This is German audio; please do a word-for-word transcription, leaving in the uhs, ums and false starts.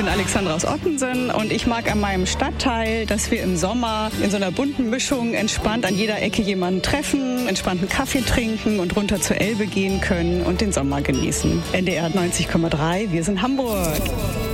bin Alexandra aus Ottensen und ich mag an meinem Stadtteil, dass wir im Sommer in so einer bunten Mischung entspannt an jeder Ecke jemanden treffen, entspannten Kaffee trinken und runter zur Elbe gehen können und den Sommer genießen. N D R neunzig Komma drei, wir sind Hamburg.